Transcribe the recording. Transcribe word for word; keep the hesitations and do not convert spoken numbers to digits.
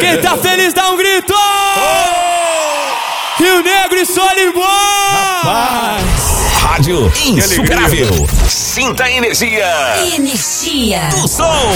Quem tá feliz dá um grito! Rio Negro e Solimões! Rapaz! Rádio Insuperável. Sinta a energia. Energia Do som.